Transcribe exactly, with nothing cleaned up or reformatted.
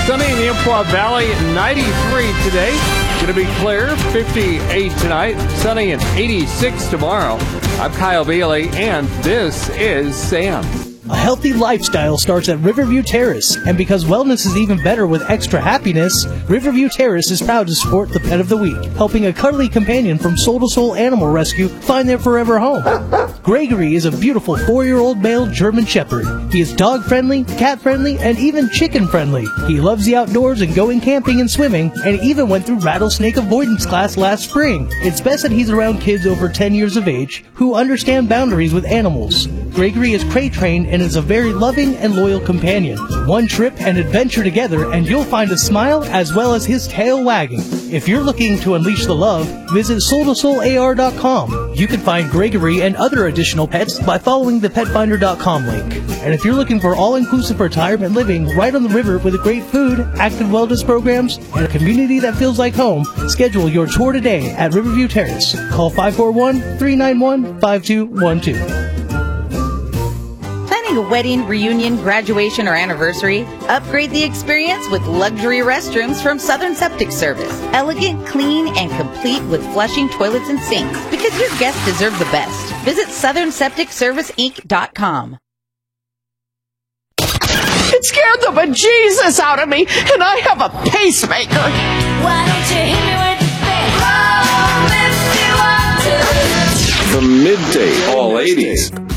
Sunny in the Umpqua Valley, ninety-three today. Going to be clear, fifty-eight tonight. Sunny and eighty-six tomorrow. I'm Kyle Bailey, and this is Sam. A healthy lifestyle starts at Riverview Terrace, and because wellness is even better with extra happiness, Riverview Terrace is proud to support the Pet of the Week, helping a cuddly companion from Soul to Soul Animal Rescue find their forever home. Gregory is a beautiful four-year-old male German Shepherd. He is dog-friendly, cat-friendly, and even chicken-friendly. He loves the outdoors and going camping and swimming, and even went through rattlesnake avoidance class last spring. It's best that he's around kids over ten years of age who understand boundaries with animals. Gregory is crate-trained and is a very loving and loyal companion. One trip and adventure together and you'll find a smile as well as his tail wagging. If you're looking to unleash the love, visit soul to soul A R dot com. You can find Gregory and other additional pets by following the pet finder dot com link. And if you're looking for all-inclusive retirement living right on the river with great food, active wellness programs, and a community that feels like home, schedule your tour today at Riverview Terrace. Call five four one, three nine one, five two one two. A wedding, reunion, graduation, or anniversary? Upgrade the experience with luxury restrooms from Southern Septic Service. Elegant, clean, and complete with flushing toilets and sinks, because your guests deserve the best. Visit southern septic service inc dot com. It scared the bejesus out of me, and I have a pacemaker. Why don't you hit me with the big roll if you want to? The Midday All eighties.